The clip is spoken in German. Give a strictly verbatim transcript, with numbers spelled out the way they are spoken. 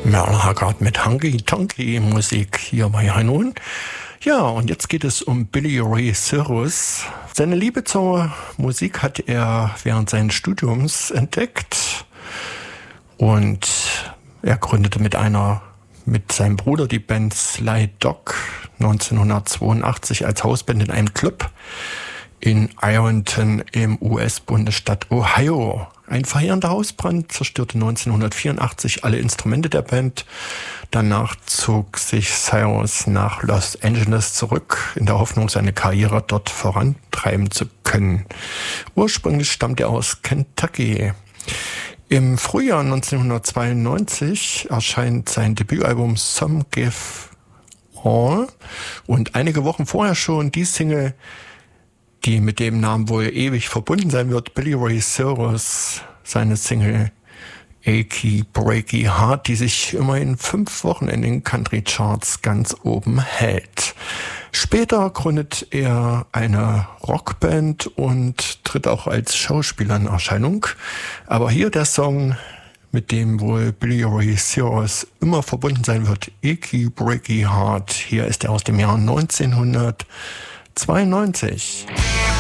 Merle Haggard mit Honky Tonky Musik hier bei Hanun. Ja, und jetzt geht es um Billy Ray Cyrus. Seine Liebe zur Musik hat er während seines Studiums entdeckt und er gründete mit einer mit seinem Bruder die Band Sly Dog neunzehnhundertzweiundachtzig als Hausband in einem Club in Ironton im U S-Bundesstaat Ohio. Ein verheerender Hausbrand zerstörte neunzehnhundertvierundachtzig alle Instrumente der Band. Danach zog sich Cyrus nach Los Angeles zurück, in der Hoffnung, seine Karriere dort vorantreiben zu können. Ursprünglich stammt er aus Kentucky. Im Frühjahr neunzehnhundertzweiundneunzig erscheint sein Debütalbum Some Give All und einige Wochen vorher schon die Single, die mit dem Namen wohl ewig verbunden sein wird, Billy Ray Cyrus, seine Single Achy Breaky Heart, die sich immerhin fünf Wochen in den Country Charts ganz oben hält. Später gründet er eine Rockband und tritt auch als Schauspieler in Erscheinung. Aber hier der Song, mit dem wohl Billy Ray Cyrus immer verbunden sein wird, Achy Breaky Heart. Hier ist er aus dem Jahr neunzehnhundertzweiundneunzig.